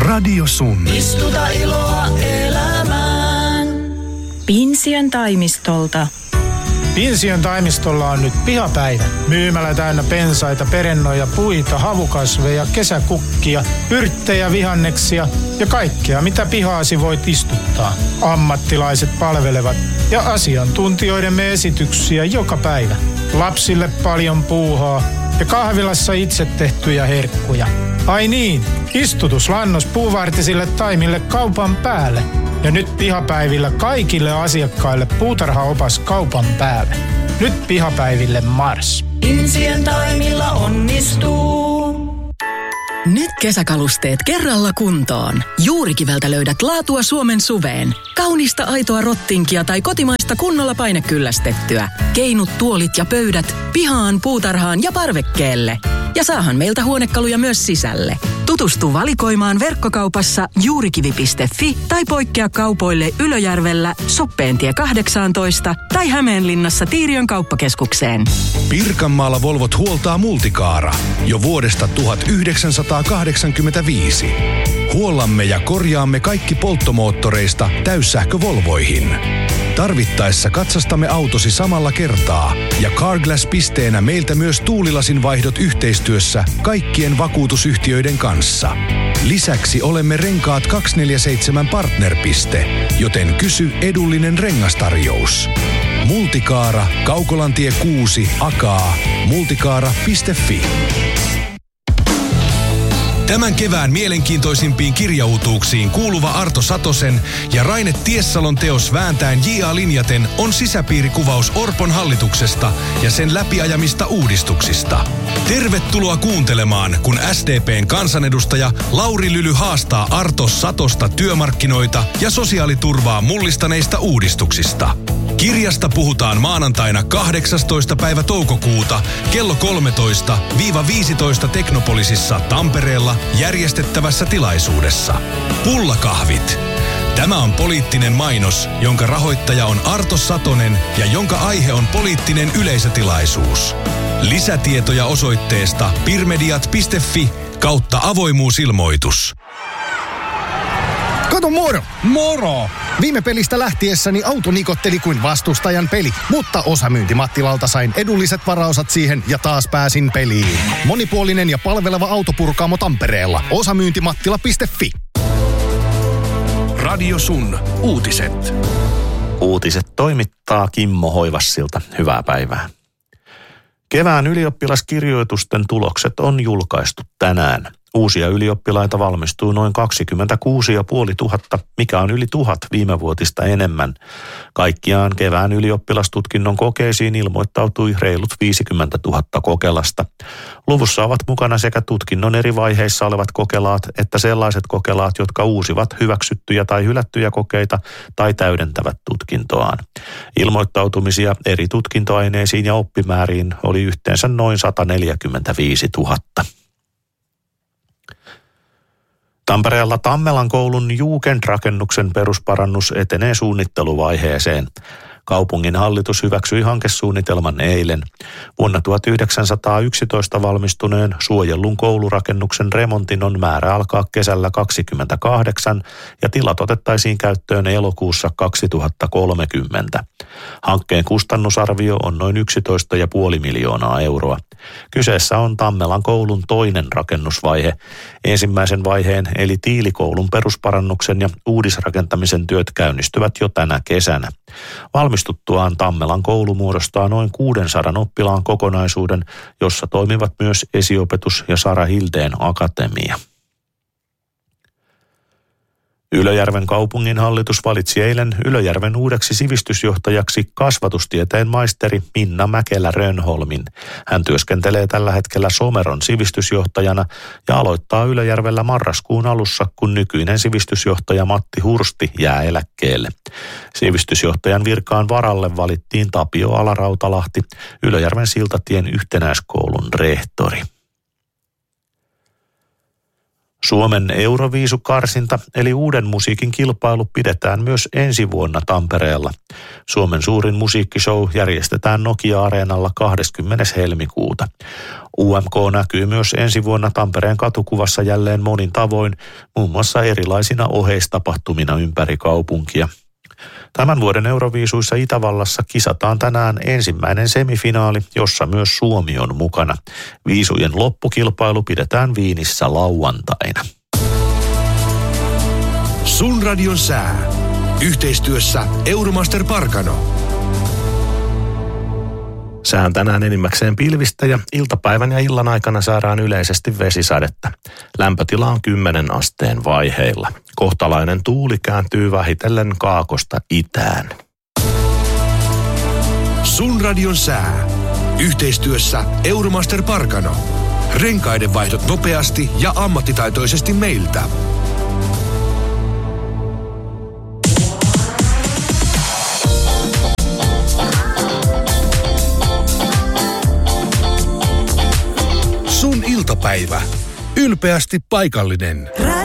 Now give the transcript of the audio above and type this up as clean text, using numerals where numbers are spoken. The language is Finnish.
Radio Sun. Istuta iloa elämään. Pinsiön toimistolta. Pinsiön toimistolla on nyt pihapäivä. Myymälä täynnä pensaita, perennoja, puita, havukasveja, kesäkukkia, yrttejä, vihanneksia ja kaikkea, mitä pihaasi voit istuttaa. Ammattilaiset palvelevat ja asiantuntijoidemme esityksiä joka päivä. Lapsille paljon puuhaa ja kahvilassa itse tehtyjä herkkuja. Ai niin, istutuslannos puuvartisille taimille kaupan päälle. Ja nyt pihapäivillä kaikille asiakkaille puutarhaopas kaupan päälle. Nyt pihapäiville Mars. Insien taimilla onnistuu. Nyt kesäkalusteet kerralla kuntoon. Juurikiveltä löydät laatua Suomen suveen. Kaunista aitoa rottinkia tai kotimaista kunnolla painekyllästettyä. Keinut, tuolit ja pöydät pihaan, puutarhaan ja parvekkeelle. Ja saahan meiltä huonekaluja myös sisälle. Tutustu valikoimaan verkkokaupassa juurikivi.fi tai poikkea kaupoille Ylöjärvellä, Soppeentie 18 tai Hämeenlinnassa Tiiriön kauppakeskukseen. Pirkanmaalla Volvot huoltaa Multicaara jo vuodesta 1985. Huollamme ja korjaamme kaikki polttomoottoreista täyssähkövolvoihin. Tarvittaessa katsastamme autosi samalla kertaa ja Carglass-pisteenä meiltä myös tuulilasin vaihdot yhteistyössä kaikkien vakuutusyhtiöiden kanssa. Lisäksi olemme Renkaat 247 partnerpiste, joten kysy edullinen rengastarjous. Multicaara, Kaukolantie 6, Akaa, multicaara.fi. Tämän kevään mielenkiintoisimpiin kirjautuuksiin kuuluva Arto Satosen ja Raine Tiessalon teos Vääntäen J.A. linjaten on sisäpiirikuvaus Orpon hallituksesta ja sen läpiajamista uudistuksista. Tervetuloa kuuntelemaan, kun SDP:n kansanedustaja Lauri Lyly haastaa Arto Satosta työmarkkinoita ja sosiaaliturvaa mullistaneista uudistuksista. Kirjasta puhutaan maanantaina 18. päivä toukokuuta kello 13-15 Teknopolisissa Tampereella järjestettävässä tilaisuudessa. Pullakahvit. Tämä on poliittinen mainos, jonka rahoittaja on Arto Satonen ja jonka aihe on poliittinen yleisötilaisuus. Lisätietoja osoitteesta pirmediat.fi/avoimuusilmoitus. Kato moro! Moro! Viime pelistä lähtiessäni auto nikotteli kuin vastustajan peli, mutta osamyynti Mattilalta sain edulliset varaosat siihen ja taas pääsin peliin. Monipuolinen ja palveleva autopurkaamo Tampereella. Osamyyntimattila.fi. Radio Sun. Uutiset. Uutiset toimittaa Kimmo Hoivassilta. Hyvää päivää. Kevään ylioppilaskirjoitusten tulokset on julkaistu tänään. Uusia ylioppilaita valmistuu noin 26 500, mikä on yli 1000 viimevuotista enemmän. Kaikkiaan kevään ylioppilastutkinnon kokeisiin ilmoittautui reilut 50 000 kokelasta. Luvussa ovat mukana sekä tutkinnon eri vaiheissa olevat kokelaat että sellaiset kokelaat, jotka uusivat hyväksyttyjä tai hylättyjä kokeita tai täydentävät tutkintoaan. Ilmoittautumisia eri tutkintoaineisiin ja oppimääriin oli yhteensä noin 145 000. Tampereella Tammelan koulun Jugend-rakennuksen perusparannus etenee suunnitteluvaiheeseen. Kaupungin hallitus hyväksyi hankesuunnitelman eilen. Vuonna 1911 valmistuneen suojellun koulurakennuksen remontin on määrä alkaa kesällä 2028 ja tilat otettaisiin käyttöön elokuussa 2030. Hankkeen kustannusarvio on noin 11,5 miljoonaa euroa. Kyseessä on Tammelan koulun toinen rakennusvaihe. Ensimmäisen vaiheen eli Tiilikoulun perusparannuksen ja uudisrakentamisen työt käynnistyvät jo tänä kesänä. Valmistuttuaan Tammelan koulu muodostaa noin 600 oppilaan kokonaisuuden, jossa toimivat myös esiopetus ja Sara Hildeen akatemia. Ylöjärven kaupungin hallitus valitsi eilen Ylöjärven uudeksi sivistysjohtajaksi kasvatustieteen maisteri Minna Mäkelä-Rönholmin. Hän työskentelee tällä hetkellä Someron sivistysjohtajana ja aloittaa Ylöjärvellä marraskuun alussa, kun nykyinen sivistysjohtaja Matti Hursti jää eläkkeelle. Sivistysjohtajan virkaan varalle valittiin Tapio Alarautalahti, Ylöjärven Siltatien yhtenäiskoulun rehtori. Suomen Euroviisukarsinta eli uuden musiikin kilpailu pidetään myös ensi vuonna Tampereella. Suomen suurin musiikkishow järjestetään Nokia-areenalla 20. helmikuuta. UMK näkyy myös ensi vuonna Tampereen katukuvassa jälleen monin tavoin, muun muassa erilaisina oheistapahtumina ympäri kaupunkia. Tämän vuoden Euroviisuissa Itävallassa kisataan tänään ensimmäinen semifinaali, jossa myös Suomi on mukana. Viisujen loppukilpailu pidetään Viinissä lauantaina. Sun radion sää. Yhteistyössä Euromaster Parkano. Sään tänään enimmäkseen pilvistä ja iltapäivän ja illan aikana saadaan yleisesti vesisadetta. Lämpötila on 10 asteen vaiheilla. Kohtalainen tuuli kääntyy vähitellen kaakosta itään. Sun radion sää. Yhteistyössä Euromaster Parkano. Renkaiden vaihdot nopeasti ja ammattitaitoisesti meiltä. Sun iltapäivä. Ylpeästi paikallinen.